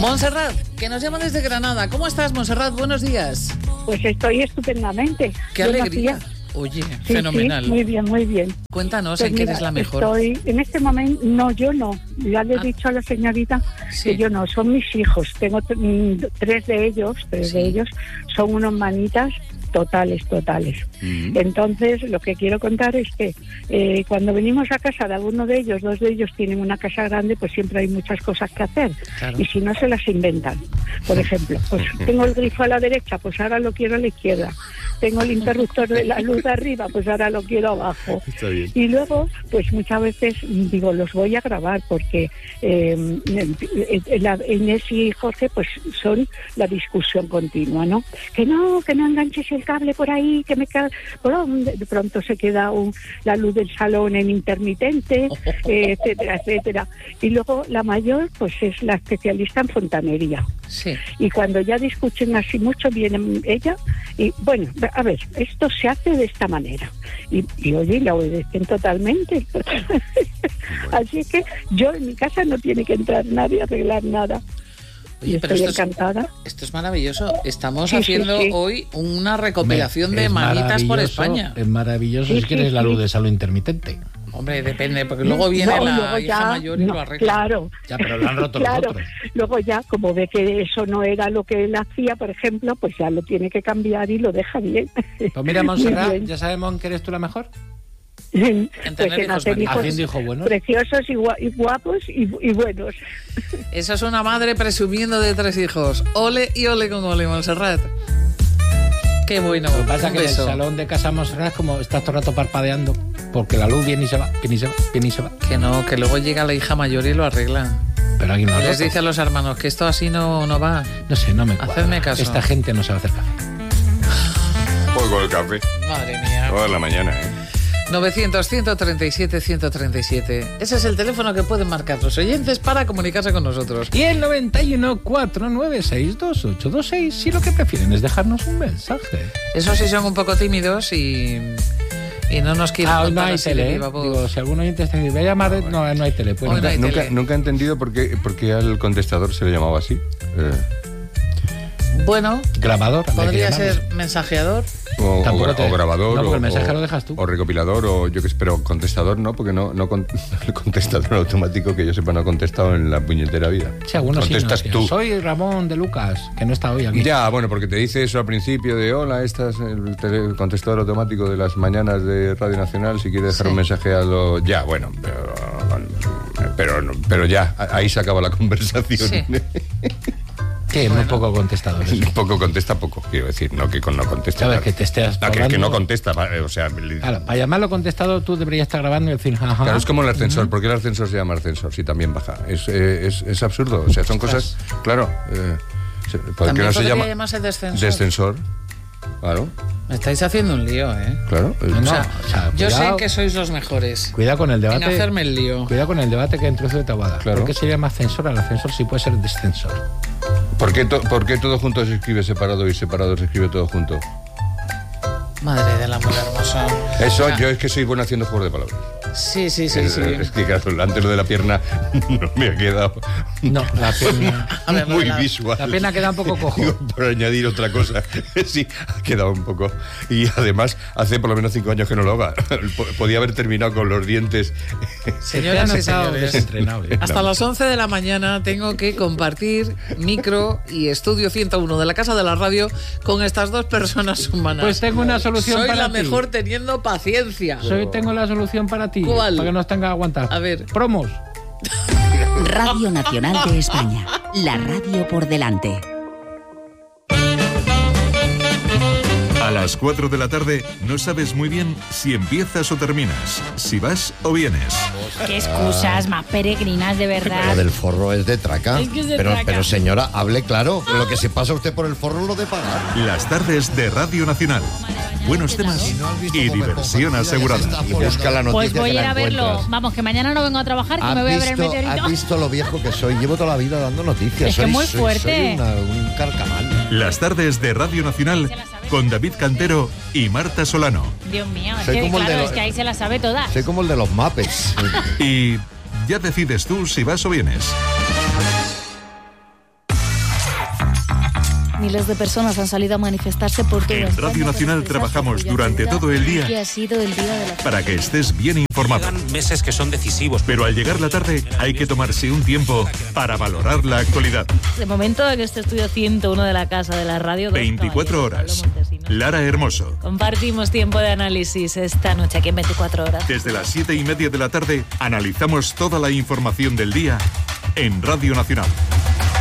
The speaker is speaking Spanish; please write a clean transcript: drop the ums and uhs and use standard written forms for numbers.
Montserrat, que nos llama desde Granada. ¿Cómo estás, Montserrat? Buenos días. Pues estoy estupendamente. ¡Qué alegría! Oye, sí, fenomenal. Sí, muy bien, muy bien. Cuéntanos, Pues ¿en qué eres la mejor? Estoy, en este momento, yo no. Ya le he dicho a la señorita que yo no, son mis hijos. Tengo tres de ellos son unos manitas totales. Entonces, lo que quiero contar es que cuando venimos a casa de alguno de ellos, dos de ellos tienen una casa grande, pues siempre hay muchas cosas que hacer. Claro. Y si no, se las inventan. Por ejemplo, pues tengo el grifo a la derecha, pues ahora lo quiero a la izquierda. Tengo el interruptor de la luz de arriba, pues ahora lo quiero abajo. Está bien. Y luego, pues muchas veces digo, los voy a grabar porque Inés y Jorge pues son la discusión continua, ¿no? Que no enganches el cable por ahí, que me cae. De pronto se queda la luz del salón en intermitente, etcétera. Y luego la mayor pues es la especialista en fontanería. Sí. Y cuando ya discuten así mucho, viene ella y, bueno, a ver, esto se hace de esta manera. Y oye, la obedecen totalmente. Así que yo en mi casa no tiene que entrar nadie a arreglar nada. Oye, pero estoy encantada. Esto es maravilloso. Estamos haciendo hoy una recopilación de manitas por España. Es maravilloso si quieres la luz de salud intermitente. Hombre, depende, porque luego viene la hija mayor y lo arregla. Claro. Ya, pero lo han roto los otros. Luego ya, como ve que eso no era lo que él hacía, por ejemplo, pues ya lo tiene que cambiar y lo deja bien. Pues mira, Montserrat, ya sabemos que eres tú la mejor. Pues en hacer hijos buenos, preciosos y guapos y buenos. Eso es una madre presumiendo de 3 hijos. Ole y ole con ole, Montserrat. Qué bueno. Lo que pasa es que en el salón de casa Montserrat como estás todo el rato parpadeando, porque la luz viene y se va. Que no, que luego llega la hija mayor y lo arregla. Pero aquí no les dice a los hermanos que esto así no va. No sé, no me cuadra. Hacedme caso. Esta gente no sabe hacer café. Pues con el café. Madre mía. Toda la mañana, 900-137-137. Ese es el teléfono que pueden marcar los oyentes para comunicarse con nosotros. Y el 91-496-2826, si lo que prefieren es dejarnos un mensaje. Eso sí son un poco tímidos y no nos quieren contar. No hay tele, digo, si algún oyente está diciendo, voy a llamar, no hay tele. Pues nunca he entendido por qué al contestador se le llamaba así. Bueno, grabador. Podría ser mensajeador. O grabador. No, porque el mensaje lo dejas tú. O recopilador, o yo qué sé, pero contestador no, porque no el contestador automático que yo sepa no ha contestado en la puñetera vida. Sí, algunos contestas sí, tú. Soy Ramón de Lucas, que no está hoy aquí. Ya, bueno, porque te dice eso al principio de hola, este es el contestador automático de las mañanas de Radio Nacional, si quieres dejar un mensaje a lo... Ya, bueno, pero ya, ahí se acaba la conversación. Sí. Que muy poco contestador. Poco contesta, poco, quiero decir, no que no contesta. Sabes que te estés que no contesta, o sea... Claro, para llamarlo contestado tú deberías estar grabando y decir... Ajá. Claro, es como el ascensor. ¿Por qué el ascensor se llama ascensor si también baja? Es absurdo, o sea, son cosas... Claro, ¿por qué no se llama llamarse descensor? Descensor, claro. Me estáis haciendo un lío, Claro. O sea, yo sé que sois los mejores. Cuidado con el debate. En hacerme el lío. Cuidado con el debate que entró de Taboada. Claro. ¿Por qué se llama ascensor al ascensor si puede ser descensor? ¿Por qué todo junto se escribe separado y separado se escribe todo junto? Madre del amor hermoso. Eso, yo es que soy bueno haciendo juegos de palabras. Sí. Es que claro, antes lo de la pierna no me ha quedado. No, la pierna. Muy visual. La pierna queda un poco cojo. Digo, por añadir otra cosa. Sí, ha quedado un poco. Y además, hace por lo menos 5 años que no lo haga. Podía haber terminado con los dientes. Señoras y señores, hasta No. las 11 de la mañana tengo que compartir micro y estudio 101 de la Casa de la Radio con estas dos personas humanas. Pues tengo una solución Soy para la ti. mejor teniendo paciencia. Tengo la solución para ti. ¿Cuál? Para que nos tenga que aguantar. A ver. Promos. Radio Nacional de España. La radio por delante. A las 4 de la tarde no sabes muy bien si empiezas o terminas, si vas o vienes. Qué excusas más peregrinas, de verdad. Lo del forro es de traca. Es que es de traca. Pero señora, hable claro. Lo que se pasa usted por el forro lo de pagar. Las tardes de Radio Nacional. Buenos temas y diversión asegurada. Y busca la noticia. Pues voy a que ir la a verlo. encuentras. Vamos, que mañana no vengo a trabajar, que me voy a ver el meteorito. ¿Has visto lo viejo que soy? Llevo toda la vida dando noticias. Es que muy fuerte. Soy un carcamal. Las tardes de Radio Nacional con David Cantero y Marta Solano. Dios mío, es Soy que como el de claro, los- es que ahí se las sabe todas. Soy como el de los Muppets. Y ya decides tú si vas o vienes. Miles de personas han salido a manifestarse por todo. En Radio Nacional trabajamos durante todo el día que ha sido el día de la... para que estés bien informado. Llegan meses que son decisivos. Pero al llegar la tarde hay que tomarse un tiempo para valorar la actualidad. De momento en este estudio 101 de la Casa de la Radio. 24 horas. Lara Hermoso. Compartimos tiempo de análisis esta noche aquí en 24 horas. Desde las 7:30 de la tarde analizamos toda la información del día en Radio Nacional.